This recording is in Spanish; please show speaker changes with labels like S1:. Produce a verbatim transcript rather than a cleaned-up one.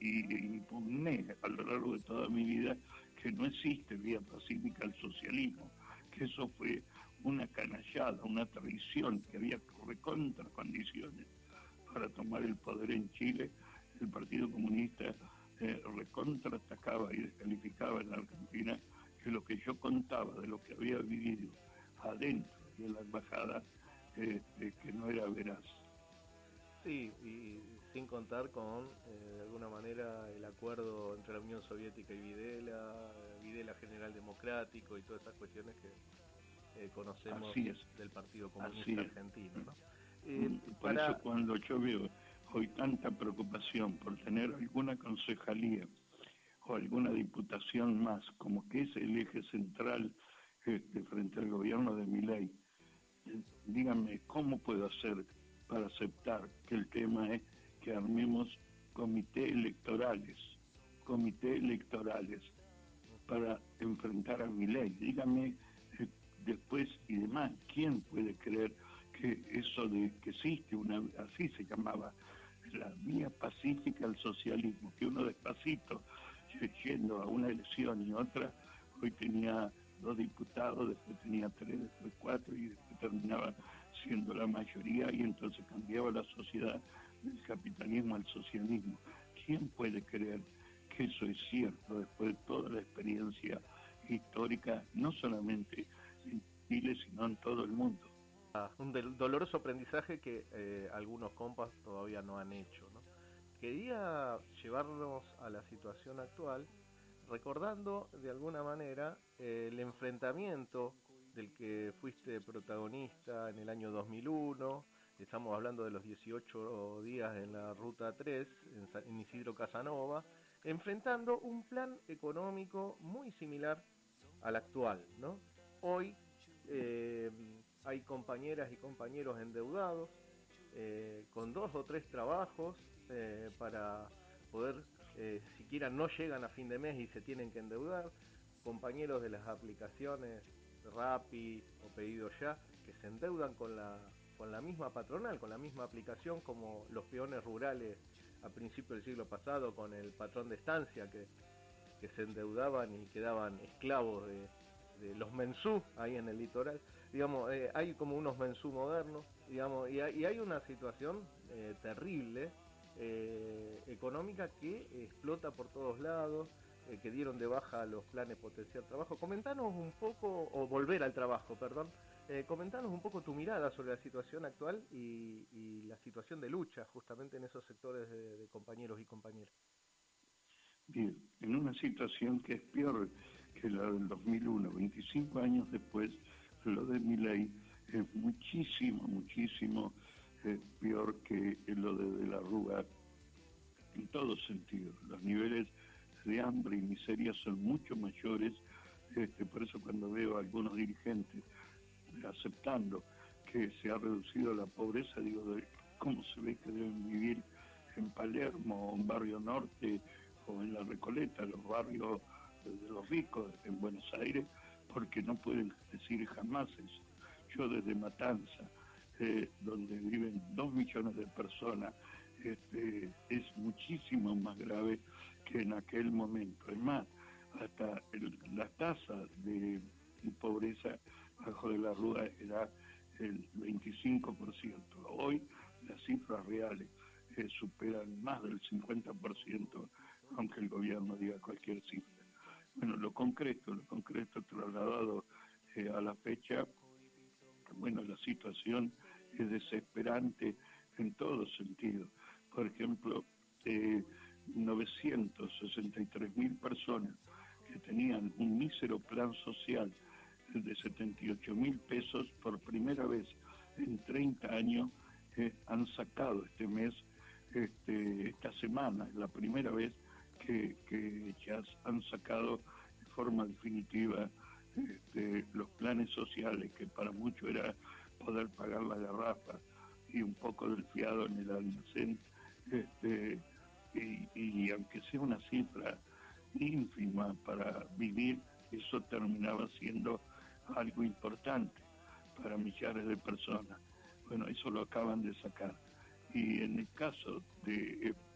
S1: y impugné a lo largo de toda mi vida que no existe vía pacífica al socialismo, que eso fue una canallada, una traición, que había recontra condiciones para tomar el poder en Chile. El Partido Comunista eh, recontra atacaba y descalificaba en la Argentina, que lo que yo contaba de lo que había vivido adentro de la embajada, eh, eh, que no era veraz.
S2: Sí, y sin contar con, eh, de alguna manera, el acuerdo entre la Unión Soviética y Videla, Videla General Democrático y todas esas cuestiones que eh, conocemos del Partido Comunista Argentino, ¿no?
S1: Eh, por para... eso cuando yo veo hoy tanta preocupación por tener alguna concejalía o alguna diputación más, como que es el eje central este, frente al gobierno de Milei, eh, díganme, ¿cómo puedo hacer para aceptar que el tema es que armemos comités electorales, comités electorales para enfrentar a Milei? Dígame eh, después y demás, ¿quién puede creer que eso de que existe una, así se llamaba, la vía pacífica al socialismo, que uno despacito, yendo a una elección y otra, hoy tenía dos diputados, después tenía tres, después cuatro, y después terminaba siendo la mayoría, y entonces cambiaba la sociedad del capitalismo al socialismo? ¿Quién puede creer que eso es cierto después de toda la experiencia histórica, no solamente en Chile, sino en todo el mundo?
S2: Ah, un del, doloroso aprendizaje que eh, algunos compas todavía no han hecho, ¿no? Quería llevarnos a la situación actual, recordando de alguna manera eh, el enfrentamiento del que fuiste protagonista en el año dos mil uno. Estamos hablando de los dieciocho días en la Ruta tres, en, en Isidro Casanova, enfrentando un plan económico muy similar al actual, ¿no? Hoy eh, hay compañeras y compañeros endeudados, eh, con dos o tres trabajos eh, para poder, eh, siquiera no llegan a fin de mes y se tienen que endeudar, compañeros de las aplicaciones Rappi o Pedido Ya, que se endeudan con la, con la misma patronal, con la misma aplicación, como los peones rurales a principios del siglo pasado con el patrón de estancia, que, que se endeudaban y quedaban esclavos de, de los mensú ahí en el litoral. Digamos, eh, hay como unos mensú modernos, digamos, y hay, y hay una situación eh, terrible, eh, económica, que explota por todos lados, eh, que dieron de baja los planes potencial trabajo. Comentanos un poco, o volver al trabajo, perdón, eh, comentanos un poco tu mirada sobre la situación actual y, y la situación de lucha justamente en esos sectores de, de compañeros y compañeras.
S1: Bien, en una situación que es peor que la del dos mil uno, veinticinco años después, lo de Milei es muchísimo, muchísimo eh, peor que lo de, de la Rúa en todos sentidos. Los niveles de hambre y miseria son mucho mayores, este, por eso cuando veo a algunos dirigentes aceptando que se ha reducido la pobreza, digo, de cómo se ve que deben vivir en Palermo, en Barrio Norte, o en La Recoleta, los barrios de los ricos en Buenos Aires, porque no pueden decir jamás eso. Yo desde Matanza, eh, donde viven dos millones de personas, este, es muchísimo más grave que en aquel momento. Es más, hasta el, la tasa de pobreza bajo de la Rúa era el veinticinco por ciento. Hoy las cifras reales eh, superan más del cincuenta por ciento, aunque el gobierno diga cualquier cifra. Bueno, lo concreto, lo concreto trasladado eh, a la fecha, bueno, la situación es desesperante en todos sentidos. Por ejemplo, eh, novecientas sesenta y tres mil personas que tenían un mísero plan social de setenta y ocho mil pesos, por primera vez en treinta años eh, han sacado este mes, este, esta semana, es la primera vez que, que ya han sacado de forma definitiva este, los planes sociales, que para muchos era poder pagar la garrafa y un poco del fiado en el almacén, este, y, y aunque sea una cifra ínfima para vivir, eso terminaba siendo algo importante para millares de personas. Bueno, eso lo acaban de sacar. Y en el caso de